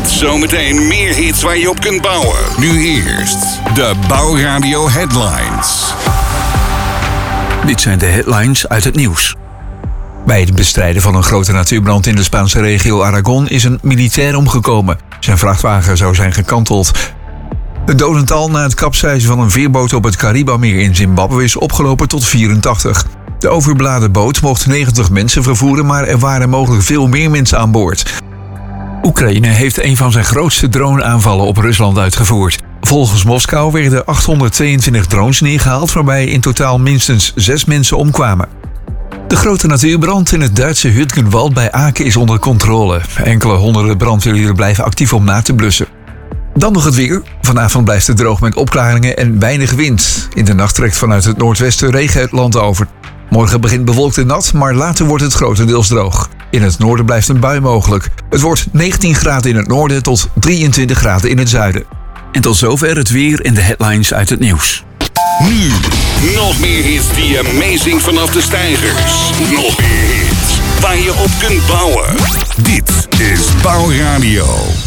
Met zometeen meer hits waar je op kunt bouwen. Nu eerst de Bouwradio Headlines. Dit zijn de headlines uit het nieuws. Bij het bestrijden van een grote natuurbrand in de Spaanse regio Aragon is een militair omgekomen. Zijn vrachtwagen zou zijn gekanteld. Het dodental na het kapseizen van een veerboot op het Caribameer in Zimbabwe is opgelopen tot 84. De overbeladen boot mocht 90 mensen vervoeren, maar er waren mogelijk veel meer mensen aan boord. Oekraïne heeft een van zijn grootste droneaanvallen op Rusland uitgevoerd. Volgens Moskou werden 822 drones neergehaald, waarbij in totaal minstens 6 mensen omkwamen. De grote natuurbrand in het Duitse Hütgenwald bij Aken is onder controle. Enkele honderden brandweerlieden blijven actief om na te blussen. Dan nog het weer. Vanavond blijft het droog met opklaringen en weinig wind. In de nacht trekt vanuit het noordwesten regen het land over. Morgen begint bewolkt en nat, maar later wordt het grotendeels droog. In het noorden blijft een bui mogelijk. Het wordt 19 graden in het noorden tot 23 graden in het zuiden. En tot zover het weer en de headlines uit het nieuws. Nu, nog meer hits die amazing vanaf de stijgers. Nog meer hits waar je op kunt bouwen. Dit is Bouwradio.